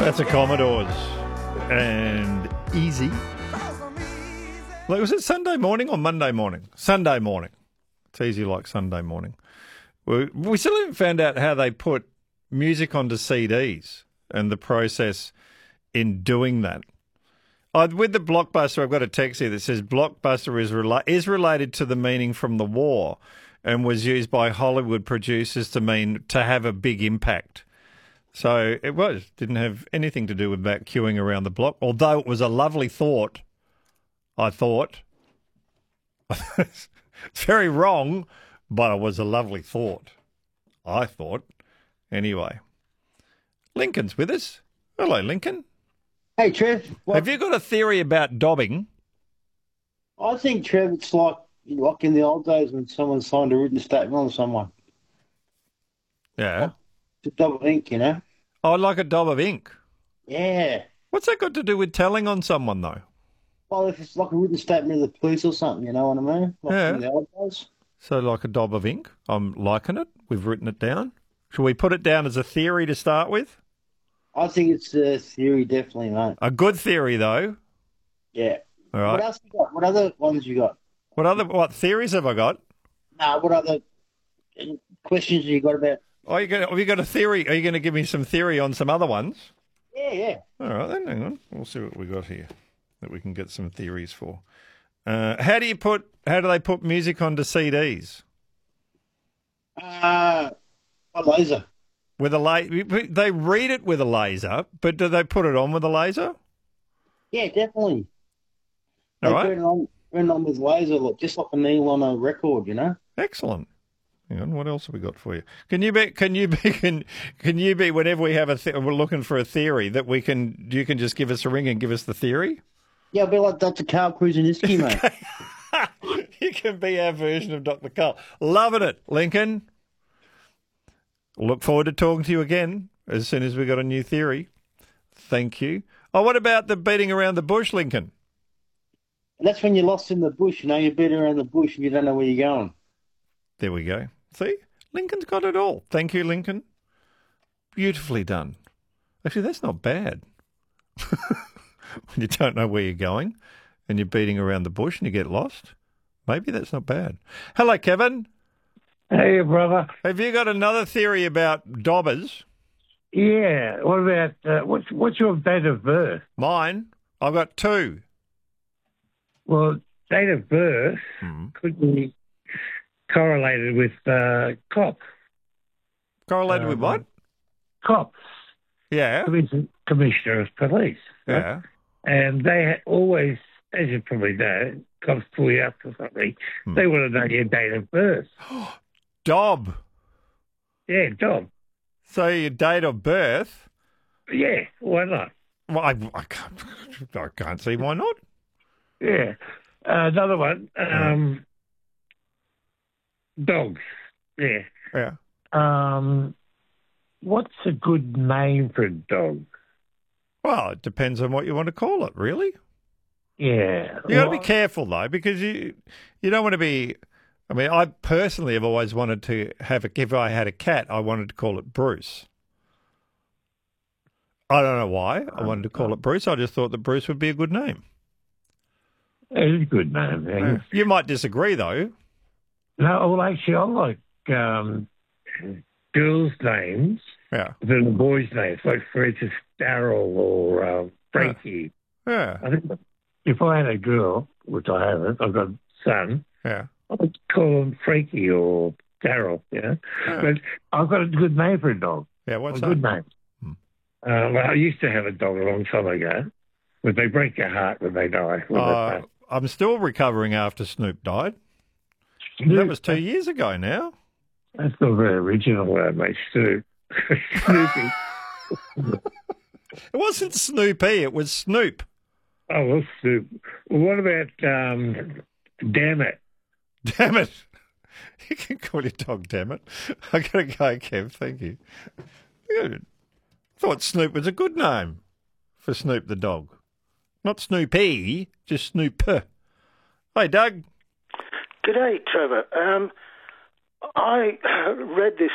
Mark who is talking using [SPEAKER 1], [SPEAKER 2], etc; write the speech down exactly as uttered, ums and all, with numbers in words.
[SPEAKER 1] That's a Commodores and Easy. Like, was it Sunday morning or Monday morning? Sunday morning. It's easy like Sunday morning. We, we still haven't found out how they put music onto C Ds and the process in doing that. Oh, with the Blockbuster, I've got a text here that says Blockbuster is, rela- is related to the meaning from the war and was used by Hollywood producers to mean to have a big impact. So it was. Didn't have anything to do with that queuing around the block, although it was a lovely thought, I thought. It's very wrong, but it was a lovely thought, I thought. Anyway, Lincoln's with us. Hello, Lincoln.
[SPEAKER 2] Hey, Trev. What?
[SPEAKER 1] Have you got a theory about dobbing?
[SPEAKER 2] I think, Trev, it's like like in the old days when someone signed a written statement on someone.
[SPEAKER 1] Yeah.
[SPEAKER 2] It's a double ink, you know?
[SPEAKER 1] Oh, like a dob of ink.
[SPEAKER 2] Yeah.
[SPEAKER 1] What's that got to do with telling on someone, though?
[SPEAKER 2] Well, if it's like a written statement of the police or something, you know what I mean? Like
[SPEAKER 1] Yeah.
[SPEAKER 2] in the old days.
[SPEAKER 1] So like a dob of ink. I'm liking it. We've written it down. Should we put it down as a theory to start with?
[SPEAKER 2] I think it's a theory, definitely, mate.
[SPEAKER 1] A good theory, though.
[SPEAKER 2] Yeah.
[SPEAKER 1] All right.
[SPEAKER 2] What else you got? What other ones you got?
[SPEAKER 1] What other what theories have I got?
[SPEAKER 2] Nah, what other questions you got about?
[SPEAKER 1] Are you going? Have you got a theory? Are you going to give me some theory on some other ones?
[SPEAKER 2] Yeah, yeah.
[SPEAKER 1] All right, then. Hang on. We'll see what we got here that we can get some theories for. Uh, how do you put? How do they put music onto C Ds?
[SPEAKER 2] Uh, a laser.
[SPEAKER 1] With a la- They read it with a laser, but do they put it on with a laser?
[SPEAKER 2] Yeah, definitely.
[SPEAKER 1] All
[SPEAKER 2] They
[SPEAKER 1] right.
[SPEAKER 2] turn it on, turn it on with laser, like, just like a needle on a record, you know?
[SPEAKER 1] Excellent. Hang on, what else have we got for you? Can you be? Can you be? Can, can you be? Whenever we have a, th- we're looking for a theory that we can. You can just give us a ring and give us the theory.
[SPEAKER 2] Yeah, I'll be like Doctor Carl Kruseniski, mate.
[SPEAKER 1] You can be our version of Doctor Carl. Loving it, Lincoln. Look forward to talking to you again as soon as we got a new theory. Thank you. Oh, what about the beating around the bush, Lincoln?
[SPEAKER 2] And that's when you're lost in the bush, you know, you're beating around the bush and you don't know where you're going.
[SPEAKER 1] There we go. See? Lincoln's got it all. Thank you, Lincoln. Beautifully done. Actually, that's not bad. When you don't know where you're going and you're beating around the bush and you get lost, maybe that's not bad. Hello, Kevin.
[SPEAKER 3] Hey, brother.
[SPEAKER 1] Have you got another theory about dobbers?
[SPEAKER 3] Yeah. What about uh, what's what's your date of birth?
[SPEAKER 1] Mine? I've got two.
[SPEAKER 3] Well, date of birth
[SPEAKER 1] Hmm.
[SPEAKER 3] could be correlated with uh, cops.
[SPEAKER 1] Correlated with
[SPEAKER 3] Um,
[SPEAKER 1] what?
[SPEAKER 3] Cops,
[SPEAKER 1] Yeah.
[SPEAKER 3] Commis- commissioner of police. right?
[SPEAKER 1] Yeah.
[SPEAKER 3] And they ha- always, as you probably know, cops pull you up for something.
[SPEAKER 1] Hmm.
[SPEAKER 3] They want to know your date of birth.
[SPEAKER 1] Dob.
[SPEAKER 3] Yeah, Dom.
[SPEAKER 1] So your date of birth?
[SPEAKER 3] Yeah, why not?
[SPEAKER 1] Well, I, I, can't, I can't see why not.
[SPEAKER 3] Yeah. Uh, another one. Um, dogs. Yeah.
[SPEAKER 1] Yeah.
[SPEAKER 3] Um, what's a good name for a dog?
[SPEAKER 1] Well, it depends on what you want to call it, really.
[SPEAKER 3] Yeah.
[SPEAKER 1] You got to
[SPEAKER 3] Well,
[SPEAKER 1] be careful though, because you you don't want to be. I mean, I personally have always wanted to have a. If I had a cat, I wanted to call it Bruce. I don't know why I wanted to call it Bruce. I just thought that Bruce would be a good name.
[SPEAKER 3] It's a good name. Yeah.
[SPEAKER 1] You might disagree though.
[SPEAKER 3] No, well, actually, I like um, girls' names
[SPEAKER 1] Yeah,
[SPEAKER 3] than the boys' names, like, for instance, Daryl or uh, Frankie.
[SPEAKER 1] yeah,
[SPEAKER 3] I think if I had a girl, which I haven't, I've got a son,
[SPEAKER 1] yeah.
[SPEAKER 3] I would call him Frankie or Daryl, you know.
[SPEAKER 1] Yeah.
[SPEAKER 3] But I've got a good name for a dog.
[SPEAKER 1] Yeah, what's
[SPEAKER 3] a
[SPEAKER 1] that?
[SPEAKER 3] good name.
[SPEAKER 1] Hmm.
[SPEAKER 3] Uh, well, I used to have a dog a long time ago, but they break your heart when they die. When
[SPEAKER 1] Uh, I'm still recovering after Snoop died.
[SPEAKER 3] they-
[SPEAKER 1] That was two years ago now.
[SPEAKER 3] That's not very original, uh, mate. Snoop. Snoopy.
[SPEAKER 1] It wasn't Snoopy, it was Snoop.
[SPEAKER 3] Oh, well, Snoop. Well, what about, um, damn it?
[SPEAKER 1] Damn it. You can call your dog, damn it. I gotta go, Kev. Thank you. I thought Snoop was a good name for Snoop the dog. Not Snoopy, just Snoop. Hey, Doug.
[SPEAKER 4] G'day, Trevor. Um, I read this